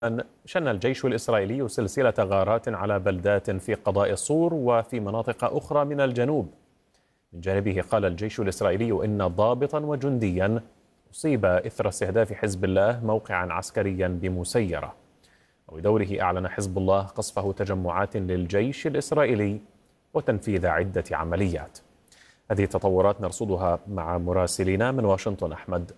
شن الجيش الإسرائيلي سلسلة غارات على بلدات في قضاء الصور وفي مناطق أخرى من الجنوب. من جانبه قال الجيش الإسرائيلي إن ضابطا وجنديا أصيب إثر استهداف حزب الله موقعا عسكريا بمسيرة. وبدوره أعلن حزب الله قصفه تجمعات للجيش الإسرائيلي وتنفيذ عدة عمليات. هذه التطورات نرصدها مع مراسلنا من واشنطن أحمد